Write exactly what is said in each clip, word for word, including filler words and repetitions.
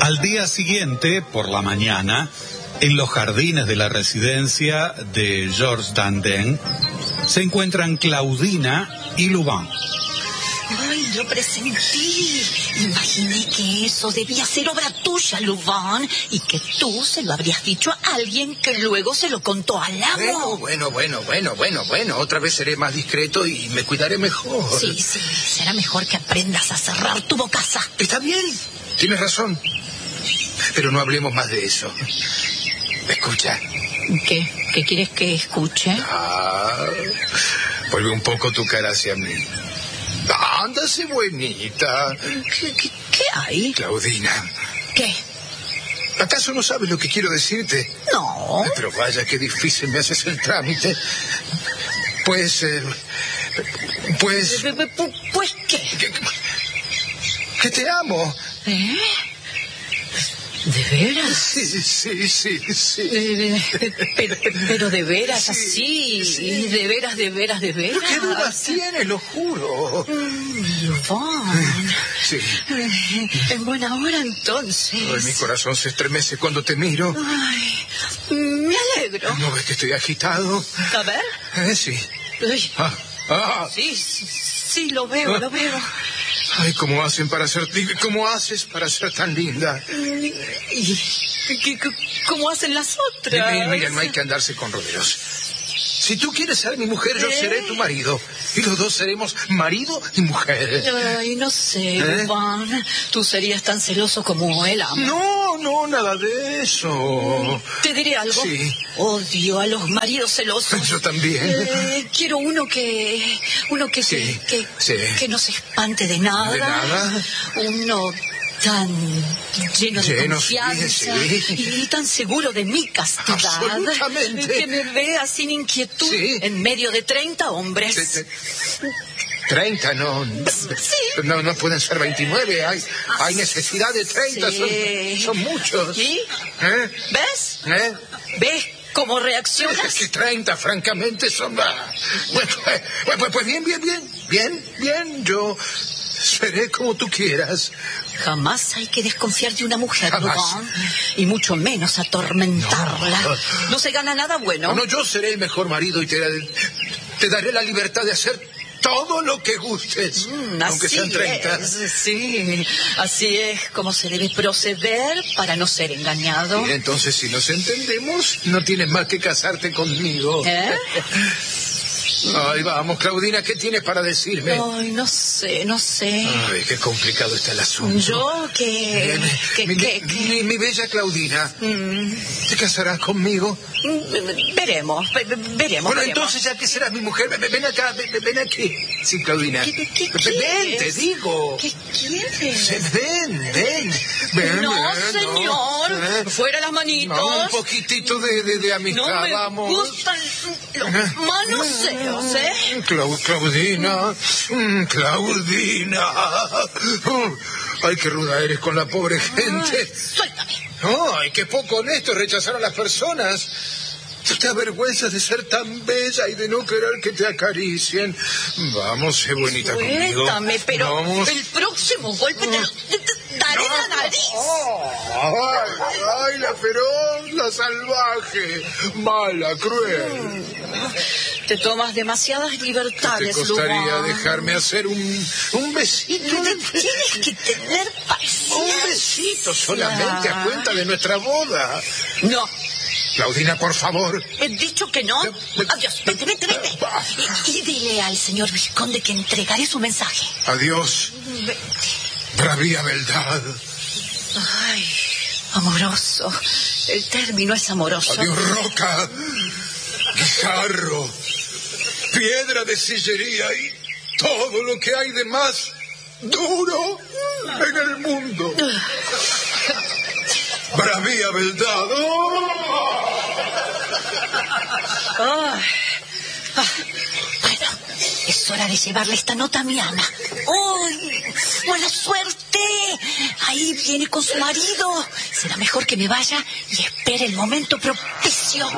Al día siguiente, por la mañana, en los jardines de la residencia de Georges Dandin, se encuentran Claudina y Louvain. Ay, lo presentí. Imaginé que eso debía ser obra tuya, Louvain, y que tú se lo habrías dicho a alguien que luego se lo contó al amo. Bueno, bueno, bueno, bueno, bueno, bueno. Otra vez seré más discreto y me cuidaré mejor. Sí, sí, será mejor que aprendas a cerrar tu bocaza. Está bien, tienes razón. Pero no hablemos más de eso. Escucha. ¿Qué? ¿Qué quieres que escuche? Ah, vuelve un poco tu cara hacia mí. Ándase, buenita. ¿Qué, qué, qué hay? Claudina. ¿Qué? ¿Acaso no sabes lo que quiero decirte? No. Pero vaya, qué difícil me haces el trámite. Pues... Eh, pues... ¿Pues qué? Que, que te amo. ¿Eh? ¿De veras? Sí, sí, sí, sí. Eh, pero, pero de veras, sí, así, sí. de veras, de veras, de veras. ¿Qué dudas tienes? Lo juro. Mm, Louvain. Sí. En buena hora, entonces. Ay, mi corazón se estremece cuando te miro. Ay, me alegro. ¿No ves que estoy agitado? A ver. Eh, sí. Ay, Ah, ah. sí, sí, sí, lo veo, Ah. lo veo. Ay, ¿cómo hacen para ser... ¿Cómo haces para ser tan linda? ¿Y qué- qué- cómo hacen las otras? Mira, mira, no hay que andarse con rodeos. Si tú quieres ser mi mujer, yo ¿Eh? seré tu marido. Y los dos seremos marido y mujer. Ay, no sé, ¿Eh? Louvain. Tú serías tan celoso como él ama. No, no, nada de eso. ¿Te diré algo? Sí. Odio a los maridos celosos. Yo también. Eh, quiero uno que... Uno que, Sí, se, que, sí. que no se espante de nada. ¿De nada? Uno tan lleno de Lleno, confianza sí, sí. y tan seguro de mi castidad. Absolutamente. Que me vea sin inquietud Sí. en medio de treinta hombres. Te- te- Treinta, no. Sí. No, no pueden ser veintinueve. Hay, hay necesidad de treinta. Sí. Son, son muchos. ¿Y? ¿Eh? ¿Ves? ¿Eh? ¿Ves cómo Es reaccionas? que treinta, francamente, son... ah, Bueno, pues, pues, pues bien, bien, bien. Bien, bien. Yo seré como tú quieras. Jamás hay que desconfiar de una mujer, Jamás. Louvain, y mucho menos atormentarla. No. No se gana nada bueno. No, no, yo seré el mejor marido y te, te daré la libertad de hacer todo lo que gustes, Mm, aunque así sean treinta. es, sí, así es como se debe proceder para no ser engañado. Y entonces, si nos entendemos, no tienes más que casarte conmigo. ¿Eh? Ay, vamos, Claudina, ¿qué tienes para decirme? Ay, no sé, no sé. Ay, qué complicado está el asunto. Yo que... Bien, que, mi, que- mi- que- mi- mi bella Claudina, Mm, ¿te casarás conmigo? mm, veremos, ve- ve- veremos. Bueno, veremos. entonces, ya que serás mi mujer, ven, ven acá, ven, ven aquí. Sí, Claudina. ¿Qué, qué- qué Ven, ven, quieres? te digo. ¿Qué quieres? Sí, Ven, ven. Ven, No, ven, señor. ¿Eh? Fuera las manitos. No, un poquitito de, de, de amistad, No me vamos. gustan los manoseos, ¿eh? Clau- Claudina, mm, Claudina. Oh, ay, qué ruda eres con la pobre gente. Ay, suéltame. Ay, qué poco honesto es rechazar a las personas. ¿Tú te avergüenzas de ser tan bella y de no querer que te acaricien? Vamos, sé bonita conmigo. Suéltame, pero Vamos. el próximo golpe te, lo- te- te daré la nariz. Ay, ay, la feroz, la salvaje, mala, cruel. Te tomas demasiadas ¿Te libertades, costaría Louvain. dejarme hacer un, un besito? Te- Tienes que tener paciencia. Un besito solamente a cuenta de nuestra boda. No, Claudina, por favor. he dicho que no. Adiós, vete, vete, vete. Y, y dile al señor Vizconde que entregaré su mensaje. Adiós, Vete. bravía beldad. Ay, amoroso. El término es amoroso. Adiós, roca, guijarro, piedra de sillería y todo lo que hay de más duro en el mundo. Bravía beldad. Ay. Ah, bueno, es hora de llevarle esta nota a mi ama. ¡Uy! ¡Buena suerte! Ahí viene con su marido. Será mejor que me vaya y espere el momento propicio.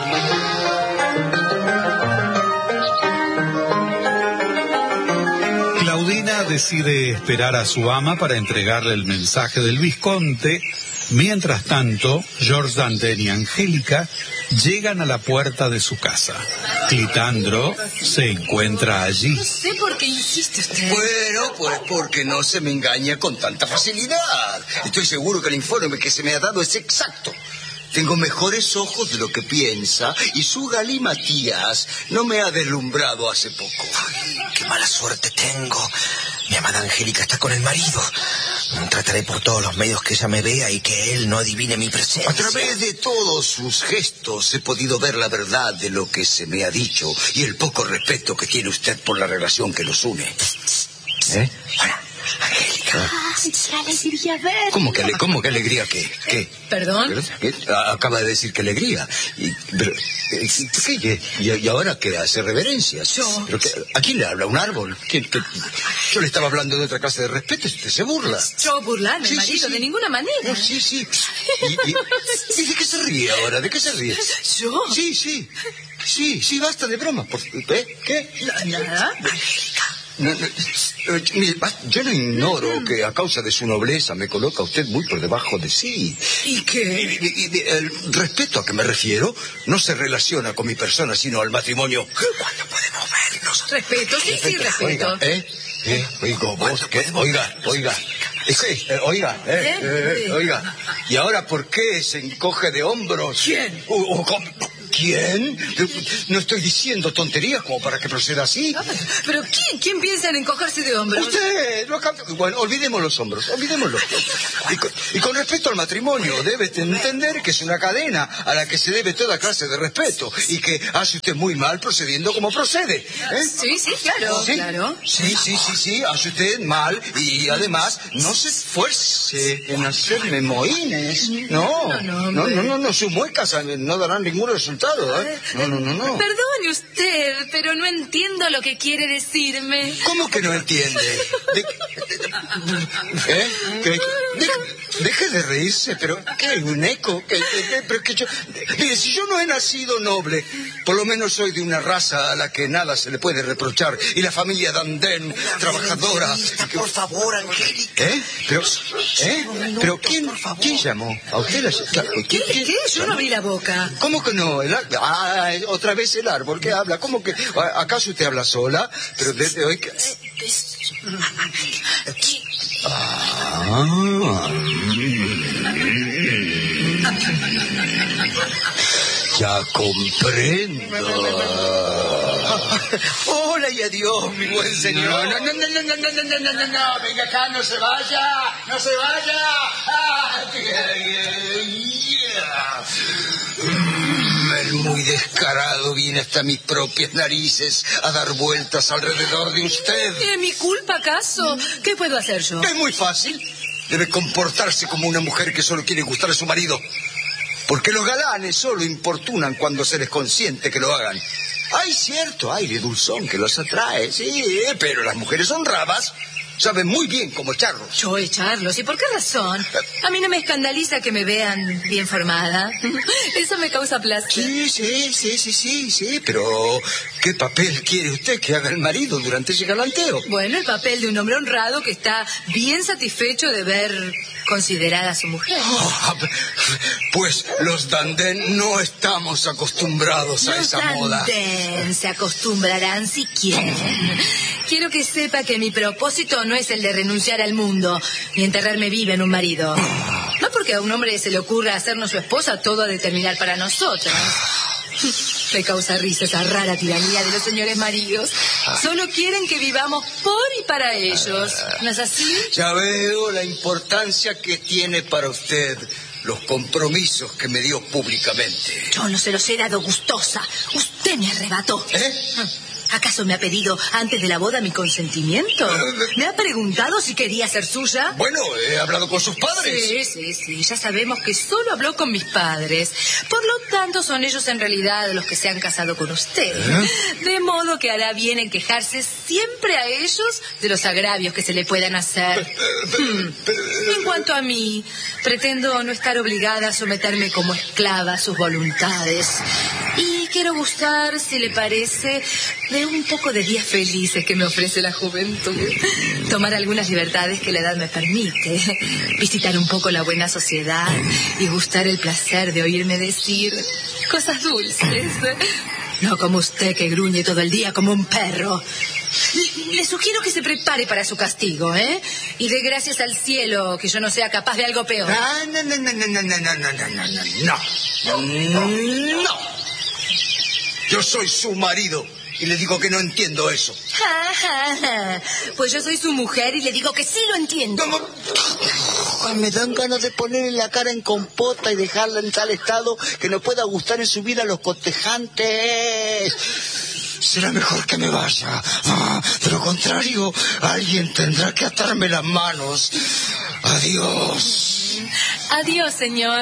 Claudina decide esperar a su ama para entregarle el mensaje del Vizconde, Mientras tanto, George Danden y Angélica llegan a la puerta de su casa. Clitandro se encuentra allí. No sé por qué insiste usted. Bueno, pues porque no se me engaña con tanta facilidad. Estoy seguro que el informe que se me ha dado es exacto. Tengo mejores ojos de lo que piensa y su galimatías no me ha deslumbrado hace poco. Ay, qué mala suerte tengo. Mi amada Angélica está con el marido. Trataré por todos los medios que ella me vea y que él no adivine mi presencia. A través de todos sus gestos he podido ver la verdad de lo que se me ha dicho y el poco respeto que tiene usted por la relación que los une. ¿Eh? Hola, Angélica. Ay, qué alegría ver. ¿Cómo que, ale- cómo que alegría? ¿Qué? ¿Qué? ¿Perdón? ¿Qué? A- Acaba de decir que alegría. Y, pero, eh, ¿qué? ¿Y, y ahora qué hace reverencias? Yo. ¿Pero qué? ¿A quién le habla? ¿Un árbol? ¿Quién, qué? Yo le estaba hablando de otra clase de respeto y usted se burla. Yo burlarme, Sí, sí, marido, sí. de ninguna manera. No, sí, sí. ¿Y, y, y de qué se ríe ahora? ¿De qué se ríe? ¿Yo? Sí, sí. Sí, sí, basta de broma. Por- ¿Eh? ¿Qué? Nada. No, no, eh, mire, basta, yo no ignoro que a causa de su nobleza me coloca usted muy por debajo de sí. ¿Y qué? Y- y- y el respeto a que me refiero no se relaciona con mi persona, sino al matrimonio. ¿Cuándo podemos vernos? Respeto, sí, sí, respeto. Oiga, ¿eh? ¿Eh? Oiga, vos, ¿qué? Oiga, oiga. Eh, sí, eh, oiga, eh, ¿Eh? eh, Sí. oiga. ¿Y ahora por qué se encoge de hombros? ¿Quién? O- o com- ¿Quién? No estoy diciendo tonterías como para que proceda así. ¿Pero quién? ¿Quién piensa en encogerse de hombros? Usted, lo acaba- bueno, olvidemos los hombros, olvidémoslo. Y con, y con respecto al matrimonio, debe entender que es una cadena a la que se debe toda clase de respeto y que hace usted muy mal procediendo como procede. ¿eh? Sí, sí, claro, ¿Sí? claro. Sí, sí, sí, sí, hace usted mal y además no se esfuerce en hacerme mohines. No, No, no, no, hombre. no, no, no, sus muecas no darán ningún resultado. ¿eh? No, no, no, no. Perdone usted, pero no entiendo lo que quiere decirme. ¿Cómo que no entiende? De- ¿Eh? ¿Qué- de- deje de reírse, pero ¿qué? ¿Un eco? ¿Qué, qué- qué? Pero que yo, mire, si yo no he nacido noble, por lo menos soy de una raza a la que nada se le puede reprochar. Y la familia Danden, trabajadora. Por favor, Angélica. ¿Eh? Pero, ¿eh? ¿Pero quién, quién llamó? ¿A usted la ¿Quién, ¿Qué? quién- ¿Qué? Yo no abrí la boca. ¿Cómo que no? El ar- ah, otra vez el árbol que habla. ¿Cómo que? ¿Acaso usted habla sola? Pero desde hoy que... Ah. Ya comprendo. Hola y adiós, mi buen señor. No, no, no, no, no, no, no, no, no, no, no, venga acá, no se vaya, no se vaya. Ah, yeah, yeah. Mm, El muy descarado viene hasta mis propias narices a dar vueltas alrededor de usted. ¿Es mi culpa acaso? ¿Qué puedo hacer yo? Es muy fácil. Debe comportarse como una mujer que solo quiere gustar a su marido. Porque los galanes solo importunan cuando se les consiente que lo hagan. Hay cierto aire dulzón que los atrae, sí, pero las mujeres honradas saben muy bien cómo echarlos. Yo echarlos. ¿Y por qué razón? A mí no me escandaliza que me vean bien formada. Eso me causa placer. Sí, sí, sí, sí, sí, sí, pero ¿qué papel quiere usted que haga el marido durante ese galanteo? Bueno, el papel de un hombre honrado que está bien satisfecho de ver considerada a su mujer. Ah, pues los Danden no estamos acostumbrados a Los esa moda. Danden se acostumbrarán si quieren. Quiero que sepa que mi propósito no es el de renunciar al mundo ni enterrarme viva en un marido. No porque a un hombre se le ocurra hacernos su esposa, todo ha de terminar para nosotros. Me causa risa esa rara tiranía de los señores maridos. Solo quieren que vivamos por y para ellos. ¿No es así? Ya veo la importancia que tiene para usted los compromisos que me dio públicamente. Yo no se los he dado gustosa. Usted me arrebató. ¿Eh? ¿Acaso me ha pedido antes de la boda mi consentimiento? ¿Me ha preguntado si quería ser suya? Bueno, he hablado con sus padres. Sí, sí, sí. Ya sabemos que solo habló con mis padres. Por lo tanto, son ellos en realidad los que se han casado con usted. ¿Eh? De modo que hará bien en quejarse siempre a ellos de los agravios que se le puedan hacer. Hmm. En cuanto a mí, pretendo no estar obligada a someterme como esclava a sus voluntades. Y quiero gustar, si le parece, de un poco de días felices que me ofrece la juventud. Tomar algunas libertades que la edad me permite. Visitar un poco la buena sociedad y gustar el placer de oírme decir cosas dulces. No como usted que gruñe todo el día como un perro. Le sugiero que se prepare para su castigo, ¿eh? Y dé gracias al cielo que yo no sea capaz de algo peor. No, no, no, no, no, no, no, no, no, no, no. No. Yo soy su marido y le digo que no entiendo eso. Ja, ja, ja. Pues yo soy su mujer y le digo que sí lo entiendo. ¿Cómo? Ay, me dan ganas de ponerle la cara en compota y dejarla en tal estado que no pueda gustar en su vida a los cotejantes. Será mejor que me vaya. Ah, de lo contrario, alguien tendrá que atarme las manos. Adiós. Adiós, señor.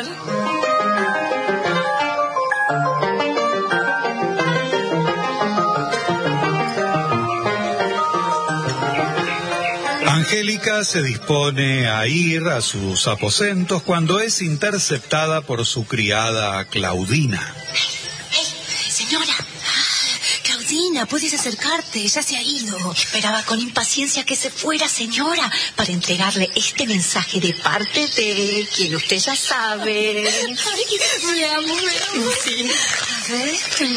Angélica se dispone a ir a sus aposentos cuando es interceptada por su criada Claudina. ¡Hey, señora! Claudina, puedes acercarte, ya se ha ido. Esperaba con impaciencia que se fuera, señora, para entregarle este mensaje de parte de quien usted ya sabe. Ay, me amo, me amo. Sí. A ver.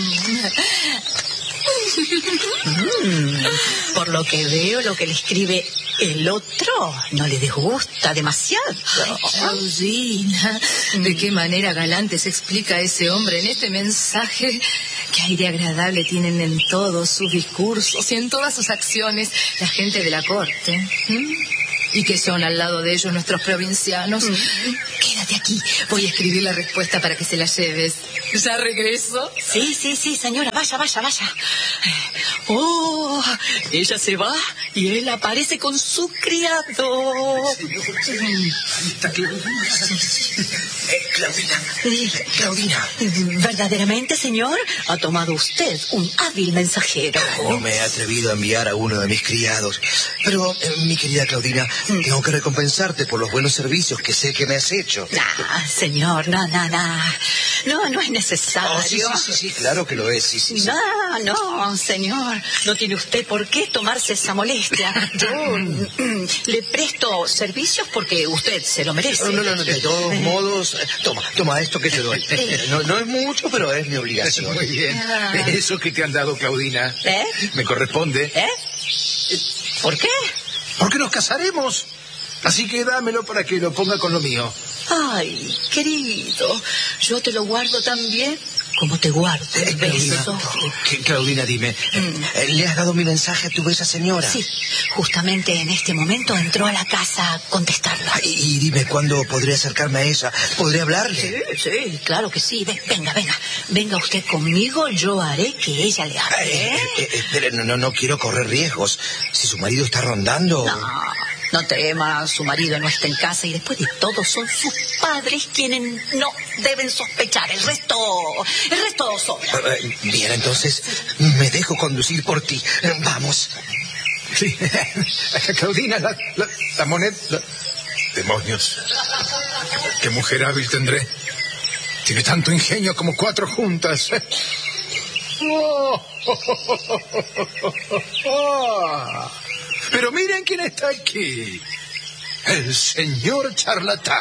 Mm, por lo que veo, lo que le escribe el otro no le disgusta demasiado. Ay, Claudina, de qué manera galante se explica ese hombre en este mensaje. Qué aire agradable tienen en todos sus discursos y en todas sus acciones la gente de la corte. ¿Mm? ¿Y qué son al lado de ellos nuestros provincianos? Mm. Quédate aquí, voy a escribir la respuesta para que se la lleves. ¿Ya regreso? Sí, sí, sí, señora, vaya, vaya, vaya. Oh, ella se va y él aparece con su criado. Ahí está Claudina. Eh, Claudina. Claudina. Verdaderamente, señor, ha tomado usted un hábil mensajero. No me he atrevido a enviar a uno de mis criados. Pero, eh, mi querida Claudina, tengo que recompensarte por los buenos servicios que sé que me has hecho. Ah, señor, no, no, no. No, no es necesario. Oh, sí, sí, sí, sí, claro que lo es, sí, sí, sí. No, no, señor. No tiene usted por qué tomarse esa molestia. Yo le presto servicios porque usted se lo merece. No, no, no, de todos modos, toma, toma esto que te doy. No, no es mucho, pero es mi obligación. Muy bien. Ah. Eso que te han dado, Claudina, ¿Eh? me corresponde. ¿Eh? ¿Por qué? Porque nos casaremos. Así que dámelo para que lo ponga con lo mío. Ay, querido, yo te lo guardo también como te guardo el Eh, Claudina, beso. ¿qué, Claudina, dime, eh, ¿le has dado mi mensaje a tu bella señora? Sí, justamente en este momento entró a la casa a contestarlo. Ah, Y, y dime, ¿cuándo podré acercarme a ella? ¿Podré hablarle? Sí, sí, claro que sí. Ve- Venga, venga, venga usted conmigo, yo haré que ella le hable. Eh, ¿eh? eh, eh, espere, no, no, no quiero correr riesgos. Si su marido está rondando... No, no tema, su marido no está en casa y después de todo son sus padres quienes no deben sospechar. El resto, el resto sobra. Eh, Bien, entonces me dejo conducir por ti. Eh, Vamos. Sí. Claudina, la, la, la moneda... la- Demonios. Qué mujer hábil tendré. Tiene tanto ingenio como cuatro juntas. Pero miren quién está aquí. El señor charlatán.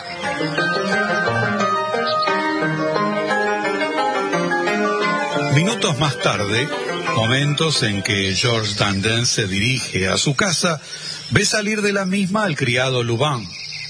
Minutos más tarde, momentos en que George Dandin se dirige a su casa, ve salir de la misma al criado Lubin.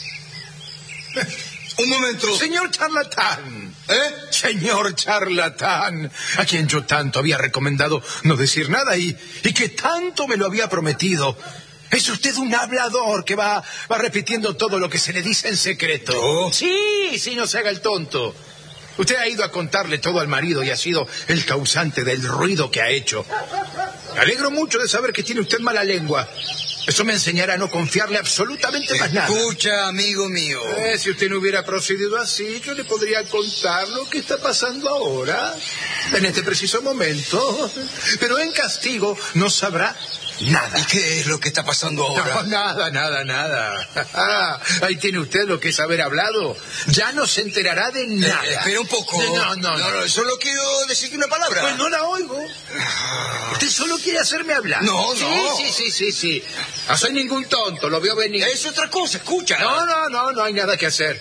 Un momento. Señor charlatán. ¿Eh? Señor charlatán, a quien yo tanto había recomendado no decir nada y, y que tanto me lo había prometido. Es usted un hablador que va, va repitiendo todo lo que se le dice en secreto. Sí, sí, no se haga el tonto. Usted ha ido a contarle todo al marido y ha sido el causante del ruido que ha hecho. Me alegro mucho de saber que tiene usted mala lengua. Eso me enseñará a no confiarle absolutamente más nada. Escucha, amigo mío. Eh, si usted no hubiera procedido así, yo le podría contar lo que está pasando ahora, en este preciso momento. Pero en castigo no sabrá Nada. ¿Y qué es lo que está pasando ahora? No, nada, nada, nada. Ahí tiene usted lo que es haber hablado. Ya no se enterará de nada. Eh, espera un poco. No, no, no. no, Solo quiero decirte una palabra. Pues no la oigo. Usted solo quiere hacerme hablar. No, no. Sí, sí, sí, sí, sí. No soy ningún tonto, lo veo venir. Es otra cosa, escucha. No, no, no, no hay nada que hacer.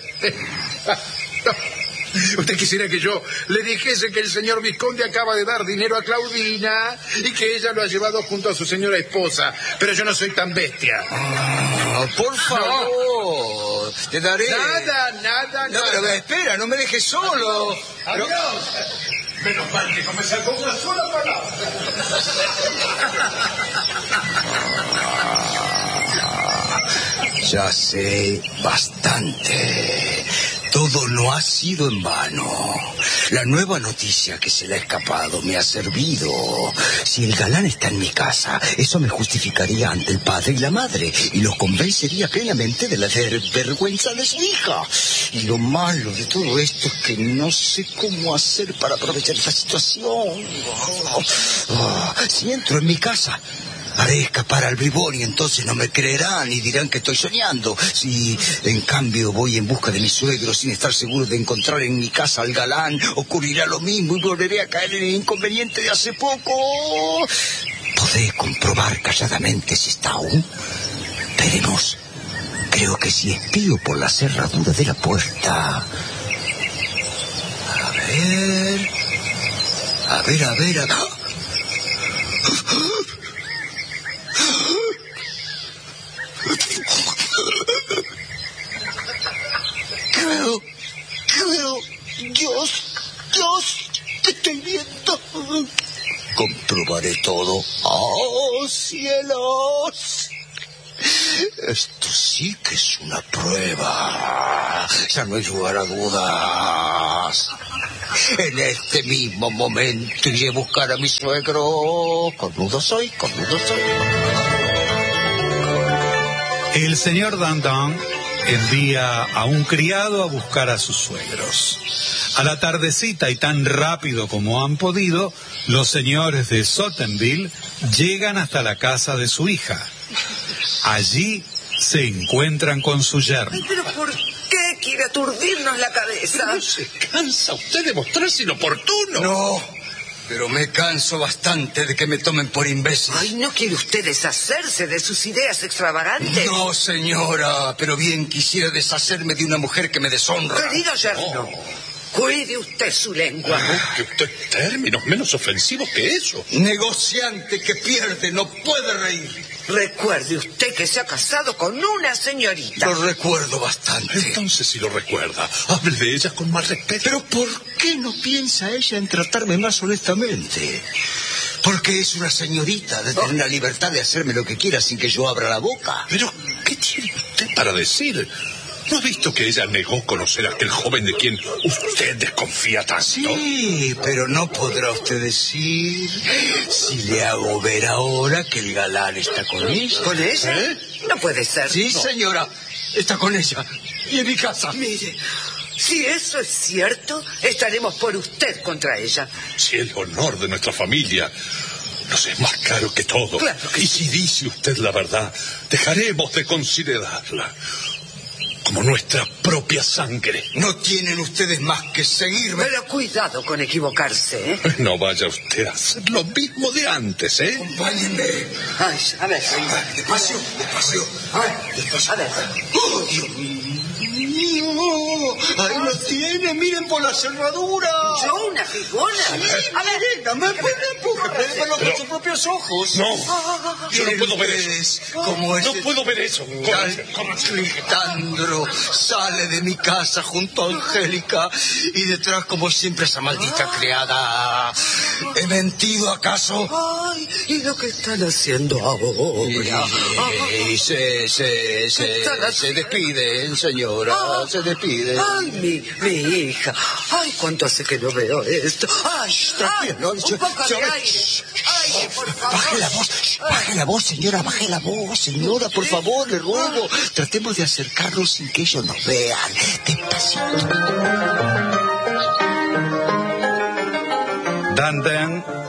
Usted quisiera que yo le dijese que el señor Visconde acaba de dar dinero a Claudina y que ella lo ha llevado junto a su señora esposa. Pero yo no soy tan bestia. Ah, por favor, no. Te daré... Nada, nada, no, nada. Pero espera, no me dejes solo. Adiós. Pero... Menos mal que no me sacó una sola palabra. Ya sé bastante. Todo no ha sido en vano. La nueva noticia que se le ha escapado me ha servido. Si el galán está en mi casa, eso me justificaría ante el padre y la madre y los convencería plenamente de la vergüenza de su hija. Y lo malo de todo esto es que no sé cómo hacer para aprovechar esta situación. Oh, oh, si entro en mi casa, haré escapar al bribón y entonces no me creerán y dirán que estoy soñando. Si, en cambio, voy en busca de mi suegro sin estar seguro de encontrar en mi casa al galán, ocurrirá lo mismo y volveré a caer en el inconveniente de hace poco. Podré comprobar calladamente si está aún. Veremos. Creo que si espío por la cerradura de la puerta... A ver... A ver, a ver... A... Creo, creo, Dios, Dios, te estoy viendo. Comprobaré todo. ¡Oh, cielos! Esto sí que es una prueba. Ya no hay lugar a dudas. En este mismo momento iré a buscar a mi suegro. Cornudo soy, cornudo soy. El señor Dandan envía a un criado a buscar a sus suegros. A la tardecita y tan rápido como han podido, los señores de Sottenville llegan hasta la casa de su hija. Allí se encuentran con su yerno. Ay, pero ¿por qué quiere aturdirnos la cabeza? ¿No se cansa usted de mostrarse inoportuno? No, pero me canso bastante de que me tomen por imbécil. Ay, ¿no quiere usted deshacerse de sus ideas extravagantes? No, señora, pero bien quisiera deshacerme de una mujer que me deshonra. Querido yerno, cuide usted su lengua. Que usted términos menos ofensivos que eso. Negociante que pierde no puede reír. Recuerde usted que se ha casado con una señorita. Lo recuerdo bastante. Entonces, si lo recuerda, hable de ella con más respeto. Pero ¿por qué no piensa ella en tratarme más honestamente? Porque es una señorita de tener la libertad de hacerme lo que quiera sin que yo abra la boca. Pero, ¿qué tiene usted para decir? ¿No ha visto que ella negó conocer a aquel joven de quien usted desconfía tanto? Sí, pero no podrá usted decir si le hago ver ahora que el galán está con ella. ¿Con ella? ¿Eh? No puede ser. Sí, No. señora, está con ella. Y en mi casa. Mire, si eso es cierto, estaremos por usted contra ella. Si el honor de nuestra familia nos es más caro que todo. Claro que y sí. si dice usted la verdad, dejaremos de considerarla como nuestra propia sangre. No tienen ustedes más que seguirme. Pero cuidado con equivocarse, ¿eh? No vaya usted a hacer lo mismo de antes, ¿eh? Acompáñenme. Ay, a ver. Despacio, despacio. Ay, Despacio. a ver. ¡Oh, Dios mío! Ahí lo tiene, miren por la cerradura. ¿Yo una figona? A ver. No me puede verlo con sus propios ojos. No, yo no Miren puedo ver ustedes eso. cómo No ese puedo ver eso. tal Tristandro sale de mi casa junto a Angélica y detrás, como siempre, esa maldita criada. ¿He mentido acaso? Ay, ¿y lo que están haciendo ahora? Y se, se, se, se despiden, señora, se despiden. Ay, mi, mi hija. Ay, cuánto hace que no veo esto. Ay, ay, No, un yo- poco yo- de aire. Ay, por favor. Baje la voz, baje la voz, señora, baje la voz, señora, por favor, le ruego. Tratemos de acercarnos sin que ellos nos vean. Despacito. Dandan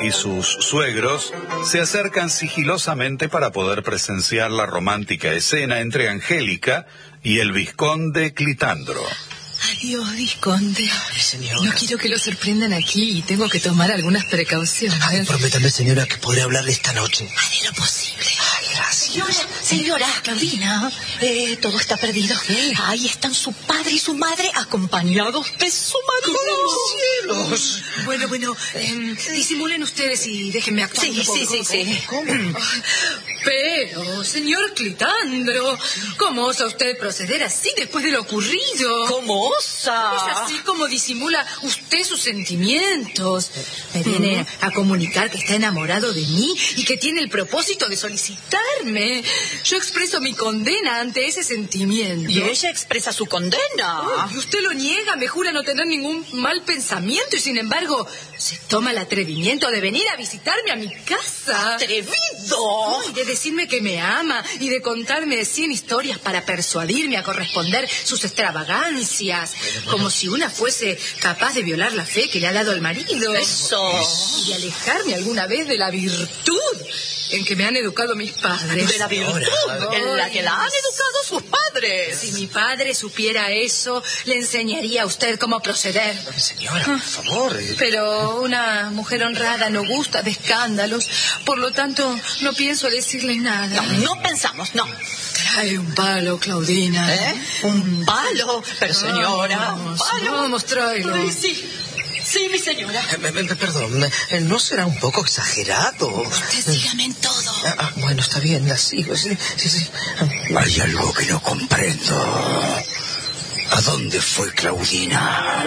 y sus suegros se acercan sigilosamente para poder presenciar la romántica escena entre Angélica y el vizconde Clitandro. Adiós, vizconde. Ay, señora. No quiero que lo sorprendan aquí y tengo que tomar algunas precauciones. Ay, prométame, señora, que podré hablarle esta noche. Haré lo posible. Ay, gracias. Señora, señora, Claudina, eh, todo está perdido. Ahí están su padre y su madre acompañados de su marido. ¡Cielos! Bueno, bueno, eh, disimulen ustedes y déjenme actuar Sí, un poco. sí, sí, sí. ¿Cómo? Pero, señor Clitandro, ¿cómo osa usted proceder así después de lo ocurrido? ¿Cómo osa? Es así como disimula usted sus sentimientos. Me viene a comunicar que está enamorado de mí y que tiene el propósito de solicitarme. Yo expreso mi condena ante ese sentimiento. Y ella expresa su condena. Uy, y usted lo niega, me jura no tener ningún mal pensamiento y sin embargo se toma el atrevimiento de venir a visitarme a mi casa. ¡Atrevido! Ay, de decirme que me ama y de contarme cien historias para persuadirme a corresponder sus extravagancias, como si una fuese capaz de violar la fe que le ha dado el marido. Eso. Y de alejarme alguna vez de la virtud en que me han educado mis padres. De la virtud en la que la han educado sus padres. Si mi padre supiera eso, le enseñaría a usted cómo proceder. Señora, por favor. eh. Pero una mujer honrada no gusta de escándalos, por lo tanto no pienso decirle nada. No, no pensamos, no. Trae un palo, Claudina. ¿Eh? ¿Un palo? Pero señora, un Vamos, palo. vamos, tráelo. Ay, sí. Sí, mi señora. Eh, me- me- Perdón, eh, ¿no será un poco exagerado? Usted sígame en todo. Ah, ah, bueno, está bien, la sigo, sí, sí, sí. Hay algo que no comprendo. ¿A dónde fue Claudina?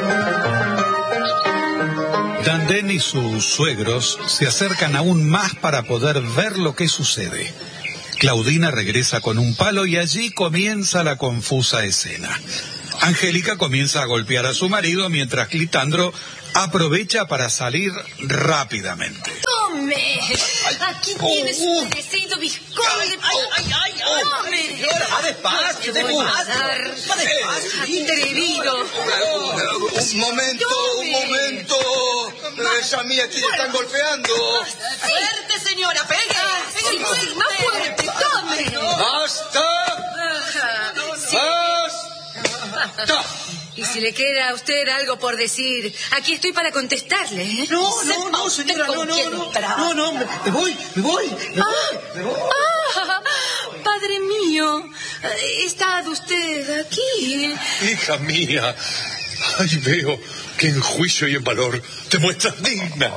Dandén y sus suegros se acercan aún más para poder ver lo que sucede. Claudina regresa con un palo y allí comienza la confusa escena. Angélica comienza a golpear a su marido mientras Clitandro aprovecha para salir rápidamente. ¡Tome! Aquí tiene su merecido vizconde. ¡Ay, ay, ay! ¡Tome! Va despacio, Te voy a dar. Atrevido. Un momento, un momento. Esa mía aquí están golpeando. Fuerte, señora, pegue. Sí, sí, más fuerte, tome. ¡Basta! Ajá. Sí. ¡Basta! Y si le queda a usted algo por decir, aquí estoy para contestarle. ¿eh? No, no, no, señora, no, no, no. No, no, me, me voy, me voy, me voy, me voy. Ah, padre mío, ¿está usted aquí? Hija mía, ay, veo que en juicio y en valor te muestras digna.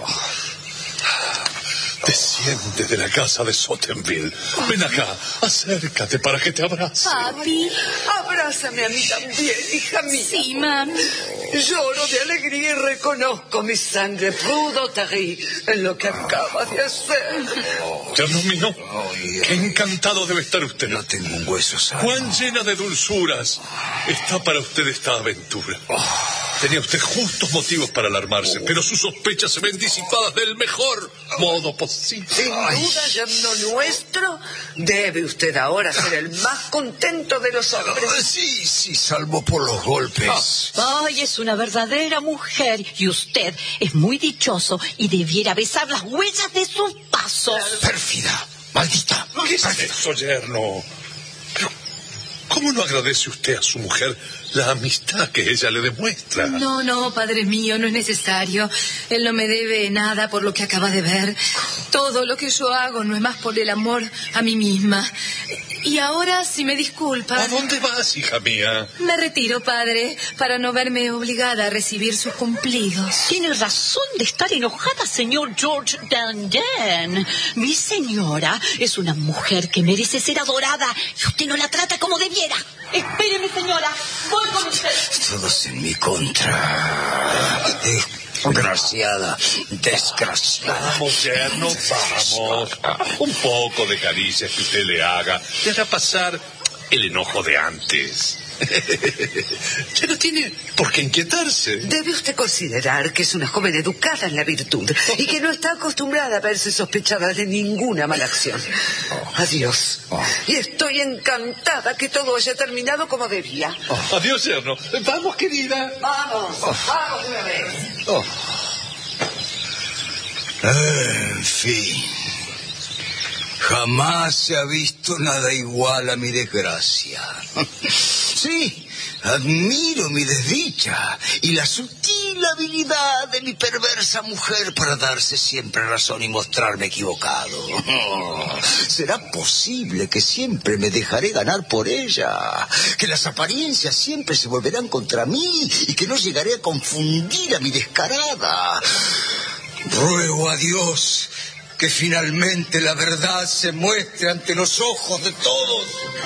Desciende de la casa de Sottenville. Ven acá, acércate para que te abrace. Papi. Abrázame a mí también, hija mía. Sí, mami. Lloro de alegría y reconozco mi sangre Prudotari en lo que acaba de hacer. Tierno mío, qué encantado debe estar usted. No tengo un hueso sano. Cuán llena de dulzuras está para usted esta aventura. Tenía usted justos motivos para alarmarse, pero sus sospechas se ven disipadas del mejor modo posible. Sin duda, yerno nuestro, debe usted ahora ser el más contento de los hombres. Sí, sí, salvo por los golpes. Ay, es una verdadera mujer. Y usted es muy dichoso y debiera besar las huellas de sus pasos. Pérfida, maldita. ¿Qué es eso, yerno? Pero, ¿cómo no agradece usted a su mujer la amistad que ella le demuestra? No, no, padre mío, no es necesario. Él no me debe nada por lo que acaba de ver. Todo lo que yo hago no es más por el amor a mí misma. Y ahora, si me disculpa... ¿A dónde vas, hija mía? Me retiro, padre, para no verme obligada a recibir sus cumplidos. Tiene razón de estar enojada, señor George Dandin. Mi señora es una mujer que merece ser adorada y usted no la trata como debiera. Espéreme, señora. Voy con usted. Todos en mi contra. Desgraciada, desgraciada. Vamos, yerno, vamos. Un poco de caricias que usted le haga le hará pasar el enojo de antes. Ya no tiene por qué inquietarse. Debe usted considerar que es una joven educada en la virtud y que no está acostumbrada a verse sospechada de ninguna mala acción. Adiós. Y estoy encantada que todo haya terminado como debía. Adiós, yerno. Vamos, querida. Vamos, vamos de una vez. Oh. En fin, jamás se ha visto nada igual a mi desgracia. Sí, admiro mi desdicha y la sutil habilidad de mi perversa mujer para darse siempre razón y mostrarme equivocado. ¿Será posible que siempre me dejaré ganar por ella? ¿Que las apariencias siempre se volverán contra mí y que no llegaré a confundir a mi descarada? Ruego a Dios que finalmente la verdad se muestre ante los ojos de todos.